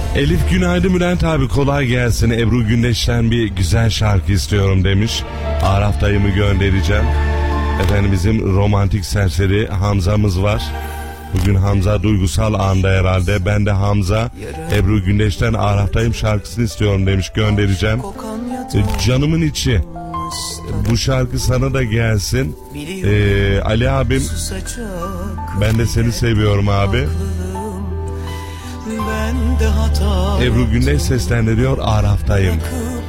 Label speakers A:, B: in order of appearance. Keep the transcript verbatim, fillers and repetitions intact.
A: Elif günaydın Bülent abi, kolay gelsin. Ebru Gündeş'ten bir güzel şarkı istiyorum demiş. Araf dayımı göndereceğim. Efendim bizim romantik serseri Hamza'mız var. Bugün Hamza duygusal anda herhalde. Ben de Hamza Ebru Gündeş'ten Araf dayım şarkısını istiyorum demiş, göndereceğim. E, canımın içi. Bu şarkı sana da gelsin. Ee, Ali abim, ben de seni seviyorum abi. Ebru Gündeş seslendiriyor Araf'tayım.